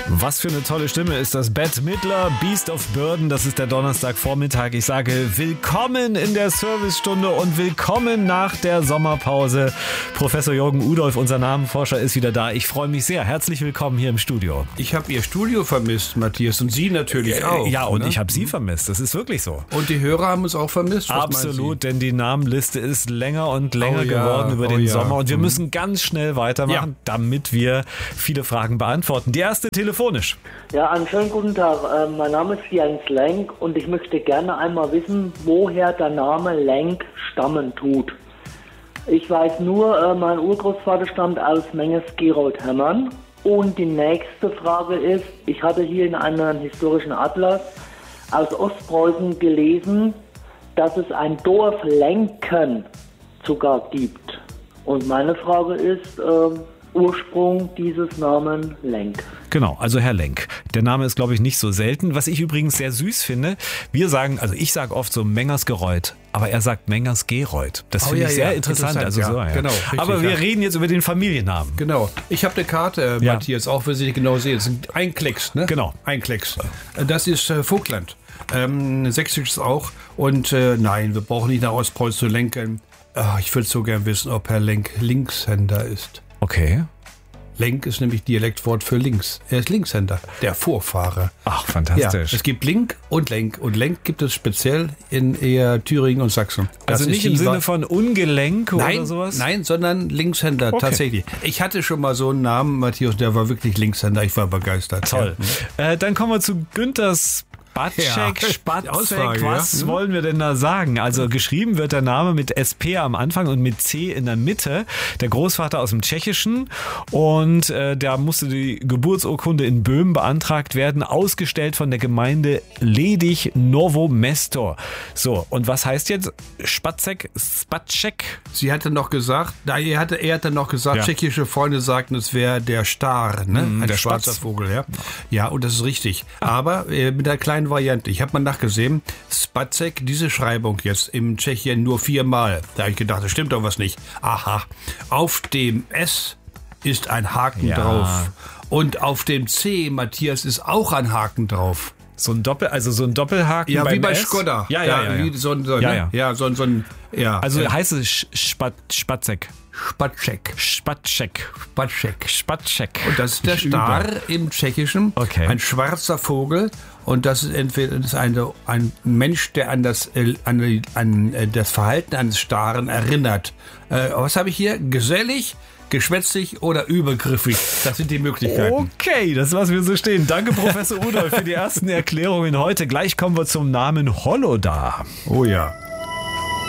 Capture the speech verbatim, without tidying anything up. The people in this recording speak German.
Was für eine tolle Stimme ist das. Bette Midler, Beast of Burden, das ist der Donnerstagvormittag. Ich sage willkommen in der Servicestunde und willkommen nach der Sommerpause. Professor Jürgen Udolph, unser Namenforscher, ist wieder da. Ich freue mich sehr. Herzlich willkommen hier im Studio. Ich habe Ihr Studio vermisst, Matthias, und Sie natürlich auch. Ja, und ne? ich habe Sie vermisst. Das ist wirklich so. Und die Hörer haben uns auch vermisst. Was Absolut, denn die Namenliste ist länger und länger oh ja, geworden über oh den ja. Sommer. Und wir mhm. müssen ganz schnell weitermachen, ja. damit wir viele Fragen beantworten. Die erste telefonisch. Ja, einen schönen guten Tag. Äh, mein Name ist Jens Lenk und ich möchte gerne einmal wissen, woher der Name Lenk stammen tut. Ich weiß nur, äh, mein Urgroßvater stammt aus Menges Gerold Hermann. Und die nächste Frage ist, ich hatte hier in einem historischen Atlas aus Ostpreußen gelesen, dass es ein Dorf Lenken sogar gibt. Und meine Frage ist, äh, Ursprung dieses Namen Lenk. Genau, also Herr Lenk. Der Name ist, glaube ich, nicht so selten. Was ich übrigens sehr süß finde, wir sagen, also ich sage oft so Mengersgereuth, aber er sagt Mengersgereuth. Das oh, finde ja, ich sehr ja, interessant. interessant. Also ja, so, ja. Genau, richtig, aber wir ja. reden jetzt über den Familiennamen. Genau. Ich habe eine Karte, äh, Ja. Matthias, auch für Sie genau sehen. Es sind ein Klecks, ne? Genau. Ein Klecks. Das ist äh, Vogtland. Ähm, Sächsisches auch. Und äh, nein, wir brauchen nicht nach Ostpreußen zu lenken. Ah, ich würde so gern wissen, ob Herr Lenk Linkshänder ist. Okay. Lenk ist nämlich Dialektwort für links. Er ist Linkshänder, der Vorfahre. Ach, Ja, fantastisch. es gibt Link und Lenk. Und Lenk gibt es speziell in eher Thüringen und Sachsen. Das also ist nicht im die Sinne Wa- von Ungelenk Nein, oder sowas? nein, sondern Linkshänder, Okay. tatsächlich. Ich hatte schon mal so einen Namen, Matthias, der war wirklich Linkshänder. Ich war begeistert. Toll. Ja. Äh, dann kommen wir zu Günthers Spatschek, Ja, Spatzek, Ausfrage, was ja. wollen wir denn da sagen? Also geschrieben wird der Name mit S P am Anfang und mit C in der Mitte. Der Großvater aus dem Tschechischen und äh, da musste die Geburtsurkunde in Böhmen beantragt werden, ausgestellt von der Gemeinde Ledig Novo Mesto. So, und was heißt jetzt Spatzek, Spatschek? Sie hatte noch gesagt, na, er hatte, er hatte noch gesagt, Ja. tschechische Freunde sagten, es wäre der Star, ne? Mhm, ein der schwarzer Spatz. Vogel, ja. Ja, und das ist richtig. Aber äh, mit einer kleinen Variante. Ich habe mal nachgesehen, Spatzek, diese Schreibung jetzt im Tschechien nur viermal. Da habe ich gedacht, das stimmt doch was nicht. Aha, auf dem S ist ein Haken Ja. drauf. Und auf dem C, Matthias, ist auch ein Haken drauf. So ein Doppel, also so ein Doppelhaken Ja, beim wie bei S? Skoda. Ja, ja, ja. ja. Wie so ein, so, Ja, ne? ja. ja, so, ein- so ein, ja. Also äh, heißt es Sch- Spat, Spatzek. Spatzek. Spatschek. Spatzek. Spatschek. Und das ist der Star im Tschechischen, Okay. ein schwarzer Vogel. Und das ist entweder das ist eine, ein Mensch, der an das, äh, an, an äh, das Verhalten eines Staren erinnert. Äh, was habe ich hier? Gesellig, geschwätzig oder übergriffig. Das sind die Möglichkeiten. Okay, das lassen wir so stehen. Danke, Professor Udolph, für die ersten Erklärungen heute. Gleich kommen wir zum Namen Holoda. Oh ja.